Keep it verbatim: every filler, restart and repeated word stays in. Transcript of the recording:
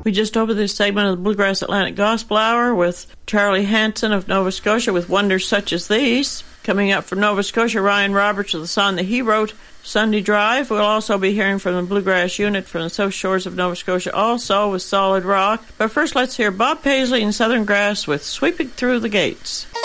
We just opened this segment of the Bluegrass Atlantic Gospel Hour with Charlie Hanson of Nova Scotia with Wonders Such as These. Coming up from Nova Scotia, Ryan Roberts with the song that he wrote, Sunday Drive. We'll also be hearing from the Bluegrass Unit from the South Shores of Nova Scotia also with Solid Rock. But first, let's hear Bob Paisley and Southern Grass with Sweeping Through the Gates.